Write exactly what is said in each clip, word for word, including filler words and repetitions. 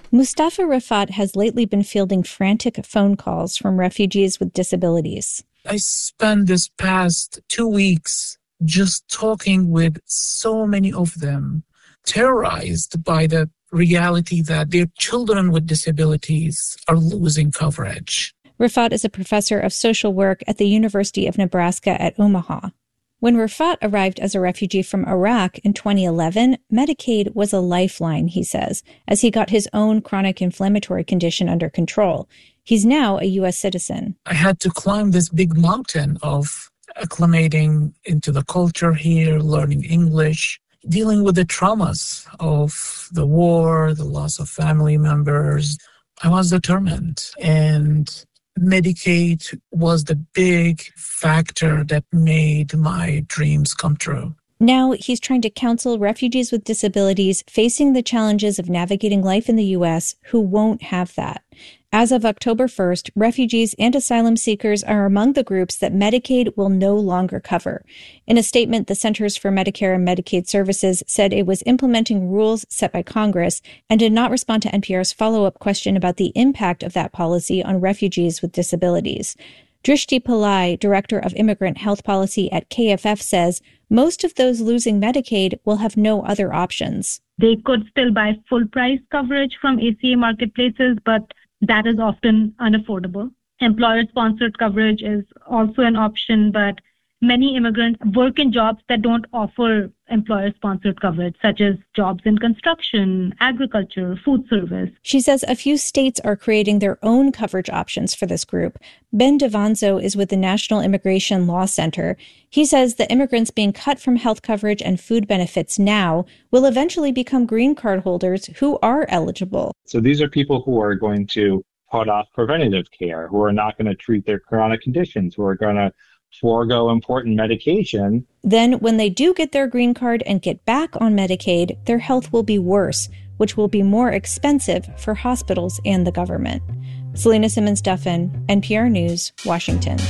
Mustafa Rafat has lately been fielding frantic phone calls from refugees with disabilities. I spent this past two weeks just talking with so many of them, terrorized by the reality that their children with disabilities are losing coverage. Rafat is a professor of social work at the University of Nebraska at Omaha. When Rafat arrived as a refugee from Iraq in twenty eleven, Medicaid was a lifeline, he says, as he got his own chronic inflammatory condition under control. He's now a U S citizen. I had to climb this big mountain of acclimating into the culture here, learning English, dealing with the traumas of the war, the loss of family members. I was determined, and Medicaid was the big factor that made my dreams come true. Now he's trying to counsel refugees with disabilities facing the challenges of navigating life in the U S who won't have that. As of October first, refugees and asylum seekers are among the groups that Medicaid will no longer cover. In a statement, the Centers for Medicare and Medicaid Services said it was implementing rules set by Congress and did not respond to N P R's follow-up question about the impact of that policy on refugees with disabilities. Drishti Pillai, Director of Immigrant Health Policy at K F F, says most of those losing Medicaid will have no other options. They could still buy full-price coverage from A C A marketplaces, but that is often unaffordable. Employer-sponsored coverage is also an option, but many immigrants work in jobs that don't offer employer-sponsored coverage, such as jobs in construction, agriculture, food service. She says a few states are creating their own coverage options for this group. Ben Devanzo is with the National Immigration Law Center. He says the immigrants being cut from health coverage and food benefits now will eventually become green card holders who are eligible. So these are people who are going to put off preventative care, who are not going to treat their chronic conditions, who are going to forego important medication. Then when they do get their green card and get back on Medicaid, their health will be worse, which will be more expensive for hospitals and the government. Selena Simmons-Duffin, N P R News, Washington.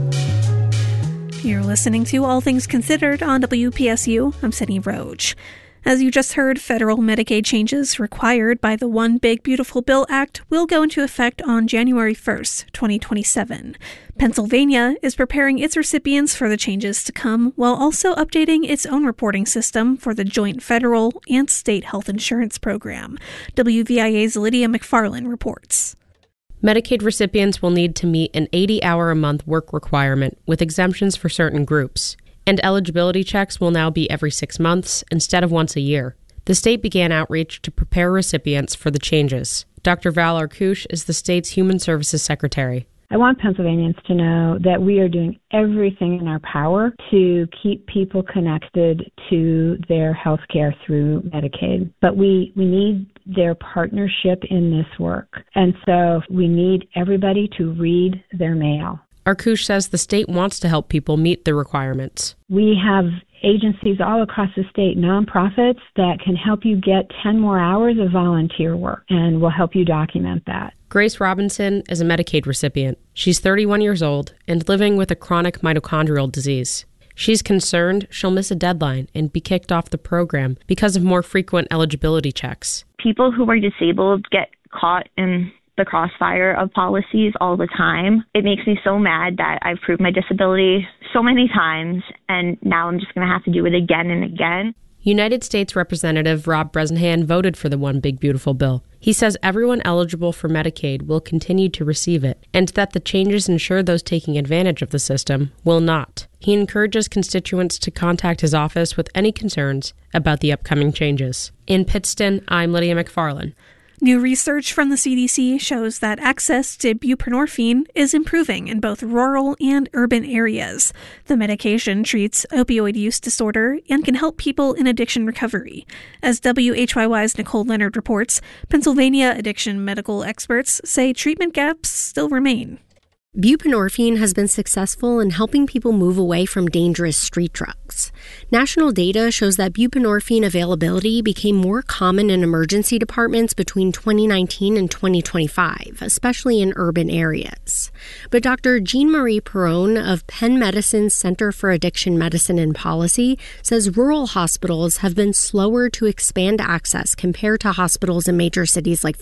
You're listening to All Things Considered on W P S U. I'm Sydney Roach. As you just heard, federal Medicaid changes required by the One Big Beautiful Bill Act will go into effect on January first, twenty twenty-seven. Pennsylvania is preparing its recipients for the changes to come while also updating its own reporting system for the joint federal and state health insurance program. W V I A's Lydia McFarlane reports. Medicaid recipients will need to meet an eighty-hour-a-month work requirement with exemptions for certain groups. And eligibility checks will now be every six months instead of once a year. The state began outreach to prepare recipients for the changes. Doctor Val Arkush is the state's Human Services Secretary. I want Pennsylvanians to know that we are doing everything in our power to keep people connected to their health care through Medicaid. But we, we need their partnership in this work. And so we need everybody to read their mail. Arkush says the state wants to help people meet the requirements. We have agencies all across the state, nonprofits, that can help you get ten more hours of volunteer work, and will help you document that. Grace Robinson is a Medicaid recipient. She's thirty-one years old and living with a chronic mitochondrial disease. She's concerned she'll miss a deadline and be kicked off the program because of more frequent eligibility checks. People who are disabled get caught in the crossfire of policies all the time. It makes me so mad that I've proved my disability so many times, and now I'm just going to have to do it again and again. United States Representative Rob Bresnahan voted for the One Big Beautiful Bill. He says everyone eligible for Medicaid will continue to receive it, and that the changes ensure those taking advantage of the system will not. He encourages constituents to contact his office with any concerns about the upcoming changes. In Pittston, I'm Lydia McFarlane. New research from the C D C shows that access to buprenorphine is improving in both rural and urban areas. The medication treats opioid use disorder and can help people in addiction recovery. As W H Y Y's Nicole Leonard reports, Pennsylvania addiction medical experts say treatment gaps still remain. Buprenorphine has been successful in helping people move away from dangerous street drugs. National data shows that buprenorphine availability became more common in emergency departments between twenty nineteen and twenty twenty-five, especially in urban areas. But Doctor Jean-Marie Perron of Penn Medicine's Center for Addiction Medicine and Policy says rural hospitals have been slower to expand access compared to hospitals in major cities like